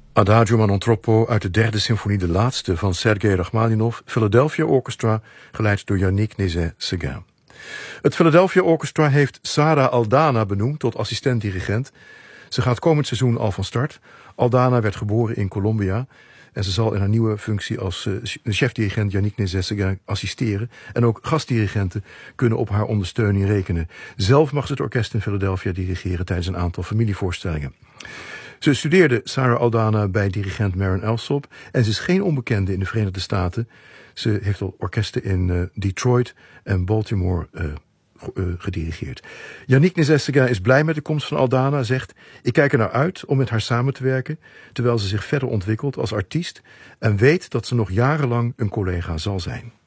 Adagio ma non troppo uit de derde symfonie, de laatste van Sergei Rachmaninov, Philadelphia Orchestra, geleid door Yannick Nézet-Séguin. Het Philadelphia Orchestra heeft Sara Aldana benoemd tot assistent-dirigent. Ze gaat komend seizoen al van start. Aldana werd geboren in Colombia en ze zal in haar nieuwe functie als chefdirigent Yannick Nézet-Séguin assisteren. En ook gastdirigenten kunnen op haar ondersteuning rekenen. Zelf mag ze het orkest in Philadelphia dirigeren tijdens een aantal familievoorstellingen. Ze studeerde Sara Aldana bij dirigent Marin Alsop en ze is geen onbekende in de Verenigde Staten. Ze heeft al orkesten in Detroit en Baltimore gedirigeerd. Yannick Nézet-Séguin is blij met de komst van Aldana, zegt: ik kijk er naar uit om met haar samen te werken, terwijl ze zich verder ontwikkelt als artiest en weet dat ze nog jarenlang een collega zal zijn.